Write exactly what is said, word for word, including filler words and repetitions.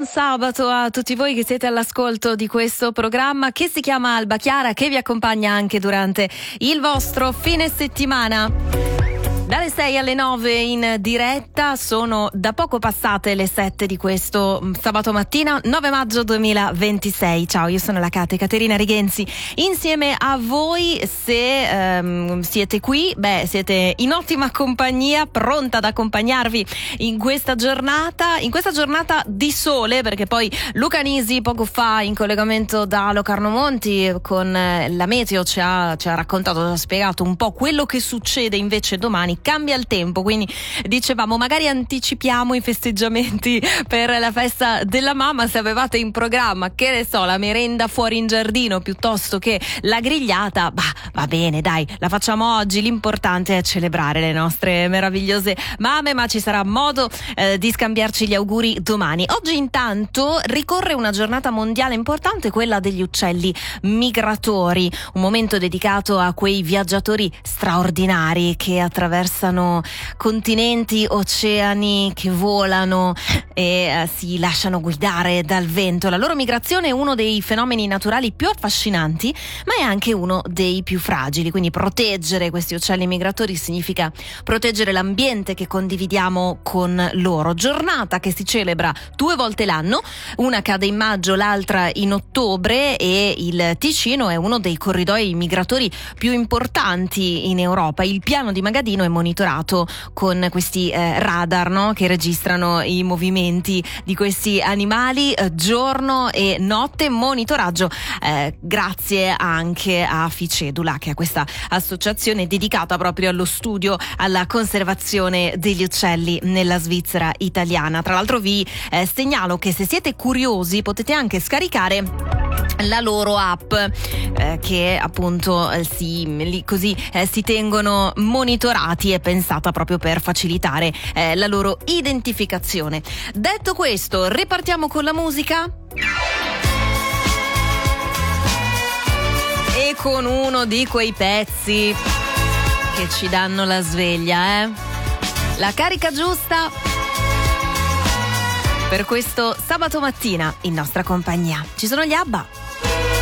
sabato a tutti voi che siete all'ascolto di questo programma che si chiama Alba Chiara, che vi accompagna anche durante il vostro fine settimana. Dalle sei alle nove in diretta, sono da poco passate le sette di questo sabato mattina, nove maggio duemilaventisei. Ciao, io sono la Cate, Caterina Righenzi, insieme a voi. Se ehm, siete qui, beh, siete in ottima compagnia, pronta ad accompagnarvi in questa giornata, in questa giornata di sole, perché poi Luca Nisi poco fa in collegamento da Locarno Monti con la meteo ci ha, ci ha raccontato, ci ha spiegato un po' quello che succede invece domani. Cambia il tempo, quindi dicevamo magari anticipiamo i festeggiamenti per la festa della mamma. Se avevate in programma, che ne so, la merenda fuori in giardino piuttosto che la grigliata, bah, va bene, dai, la facciamo oggi. L'importante è celebrare le nostre meravigliose mamme, ma ci sarà modo eh, di scambiarci gli auguri domani. Oggi intanto ricorre una giornata mondiale importante, quella degli uccelli migratori, un momento dedicato a quei viaggiatori straordinari che attraversano continenti, oceani, che volano e eh, si lasciano guidare dal vento. La loro migrazione è uno dei fenomeni naturali più affascinanti, ma è anche uno dei più fragili, quindi proteggere questi uccelli migratori significa proteggere l'ambiente che condividiamo con loro. Giornata che si celebra due volte l'anno, una cade in maggio, l'altra in ottobre, e il Ticino è uno dei corridoi migratori più importanti in Europa. Il piano di Magadino è monitorato con questi eh, radar, no? Che registrano i movimenti di questi animali eh, giorno e notte, monitoraggio eh, grazie anche a Ficedula, che è questa associazione dedicata proprio allo studio, alla conservazione degli uccelli nella Svizzera italiana. Tra l'altro vi eh, segnalo che se siete curiosi potete anche scaricare la loro app eh, che appunto eh, si, li, così eh, si tengono monitorati, è pensata proprio per facilitare eh, la loro identificazione. Detto questo, ripartiamo con la musica e con uno di quei pezzi che ci danno la sveglia, eh? La carica giusta per questo sabato mattina in nostra compagnia. Ci sono gli ABBA.